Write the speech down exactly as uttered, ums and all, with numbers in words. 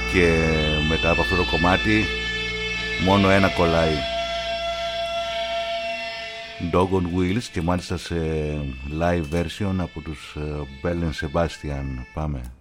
και μετά από αυτό το κομμάτι μόνο ένα κολλάει. Dog on Wheels και μάλιστα σε live version από τους Bell and Sebastian. Πάμε.